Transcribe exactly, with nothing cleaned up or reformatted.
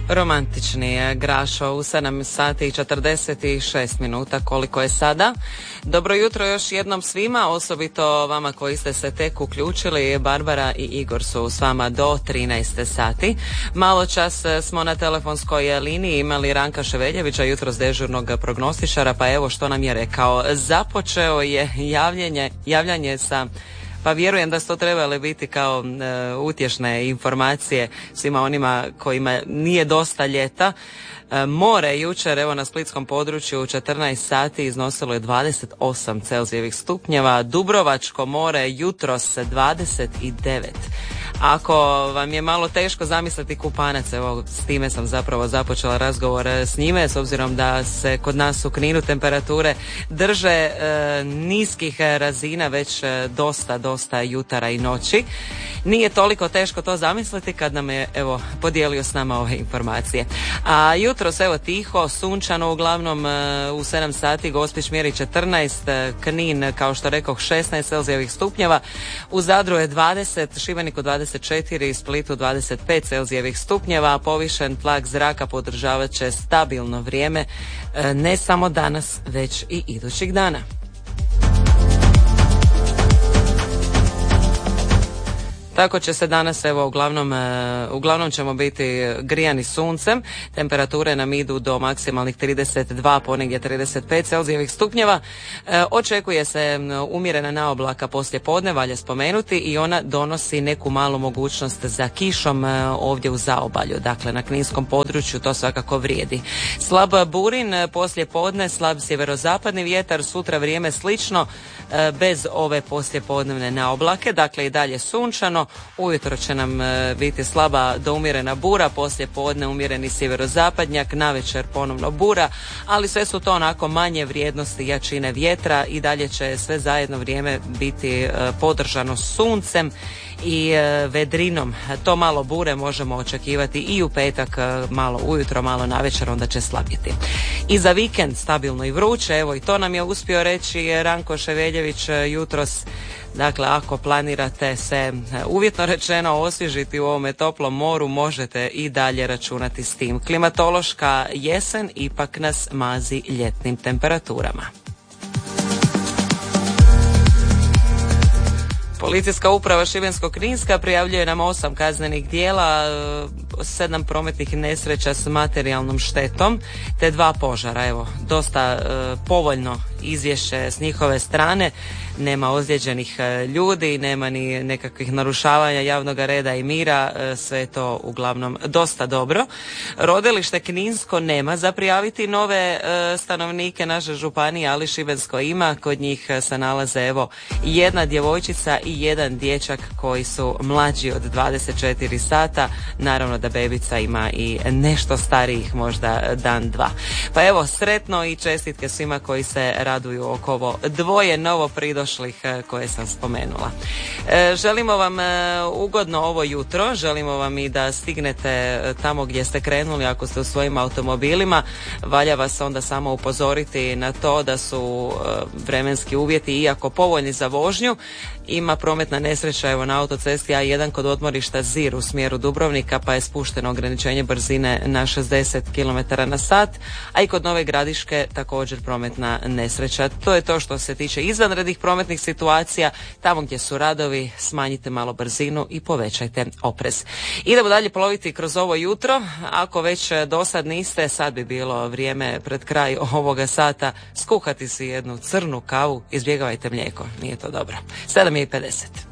Romantični Grašo u sedam sati i četrdeset šest minuta koliko je sada. Dobro jutro još jednom svima, osobito vama koji ste se tek uključili. Barbara i Igor su s vama do trinaest sati. Malo čas smo na telefonskoj liniji imali Ranka Ševeljevića, jutros dežurnog prognostičara, pa evo što nam je rekao. Započeo je javljanje, javljanje sa... Pa vjerujem da su to trebale biti kao e, utješne informacije svima onima kojima nije dosta ljeta. E, more jučer, evo na splitskom području u četrnaest sati iznosilo je dvadeset osam Celzijevih stupnjeva, Dubrovačko more jutros dvadeset devet. Ako vam je malo teško zamisliti kupanac, evo s time sam zapravo započela razgovor s njime, s obzirom da se kod nas u Kninu temperature drže e, niskih razina već dosta, dosta jutara i noći. Nije toliko teško to zamisliti kad nam je evo podijelio s nama ove informacije. A jutros evo tiho, sunčano, uglavnom e, u sedam sati Gospić mjeri četrnaest, Knin kao što rekoh šesnaest Celzijevih stupnjeva, u Zadru je dvadeset, Šibeniku dvadeset četiri, Splitu dvadeset pet Celzijevih stupnjeva, a povišen tlak zraka podržavat će stabilno vrijeme ne samo danas, već i idućih dana. Tako će se danas, evo, uglavnom, uglavnom ćemo biti grijani suncem. Temperature nam idu do maksimalnih trideset dva, ponegdje trideset pet Celzijevih stupnjeva. E, očekuje se umjerena naoblaka poslije podne, valja spomenuti, i ona donosi neku malu mogućnost za kišom ovdje u zaobalju. Dakle, na kninskom području to svakako vrijedi. Slab burin poslije podne, slab sjeverozapadni vjetar, sutra vrijeme slično, e, bez ove poslijepodnevne naoblake. Dakle, i dalje sunčano. Ujutro će nam e, biti slaba do umjerena bura, poslije podne umjereni sjeverozapadnjak, navečer ponovno bura, ali sve su to onako manje vrijednosti jačine vjetra i dalje će sve zajedno vrijeme biti e, podržano suncem i e, vedrinom. To malo bure možemo očekivati i u petak, e, malo ujutro, malo navečer, onda će slabiti. I za vikend stabilno i vruće, evo i to nam je uspio reći Ranko Ševeljević jutros. Dakle, ako planirate se uvjetno rečeno osvježiti u ovome toplom moru, možete i dalje računati s tim. Klimatološka jesen ipak nas mazi ljetnim temperaturama. Policijska uprava Šibensko-kninska prijavljuje nam osam kaznenih djela, sedam prometnih nesreća s materijalnom štetom, te dva požara. Evo, dosta e, povoljno izvješće s njihove strane. Nema ozlijeđenih ljudi, nema ni nekakvih narušavanja javnog reda i mira, sve je to uglavnom dosta dobro. Rodilište Kninsko nema za prijaviti nove e, stanovnike naše županije, ali Šibensko ima. Kod njih se nalaze evo jedna djevojčica i jedan dječak koji su mlađi od dvadeset četiri sata. Naravno da bebica ima i nešto starijih, možda dan, dva. Pa evo, sretno i čestitke svima koji se raduju oko ovo dvoje novo pridošlih koje sam spomenula. E, želimo vam e, ugodno ovo jutro, želimo vam i da stignete tamo gdje ste krenuli ako ste u svojim automobilima. Valja vas onda samo upozoriti na to da su e, vremenski uvjeti iako povoljni za vožnju. Ima prometna nesreća evo na autocesti A jedan kod odmorišta Zir u smjeru Dubrovnika, pa je spušteno ograničenje brzine na šezdeset kilometara na sat, a i kod Nove Gradiške također prometna nesreća. To je to što se tiče izvanrednih prometnih situacija. Tamo gdje su radovi, smanjite malo brzinu i povećajte oprez. Idemo dalje ploviti kroz ovo jutro. Ako već dosad niste, sad bi bilo vrijeme pred kraj ovoga sata skuhati si jednu crnu kavu, izbjegavajte mlijeko, nije to dobro. sedam i pedeset.